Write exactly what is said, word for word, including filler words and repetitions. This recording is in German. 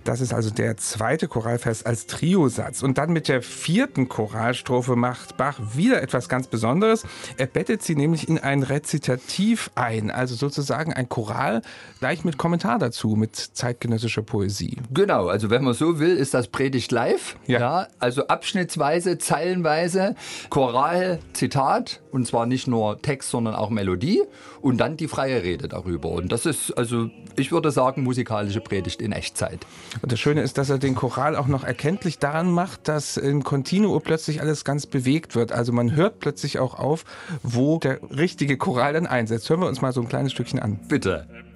Das ist also der zweite Choralvers als Triosatz. Und dann mit der vierten Choralstrophe macht Bach wieder etwas ganz Besonderes. Er bettet sie nämlich in ein Rezitativ ein, also sozusagen ein Choral, gleich mit Kommentar dazu, mit zeitgenössischer Poesie. Genau, also wenn man so will, ist das Predigt live. Ja. Ja, also abschnittsweise, zeilenweise, Choral, Zitat, und zwar nicht nur Text, sondern auch Melodie und dann die freie Rede darüber. Und das ist, also ich würde sagen, musikalische Predigt in Echtzeit. Und das Schöne ist, dass er den Choral auch noch erkenntlich daran macht, dass im Continuo plötzlich alles ganz bewegt wird. Also man hört plötzlich auch auf, wo der richtige Choral dann einsetzt. Hören wir uns mal so ein kleines Stückchen an. Bitte.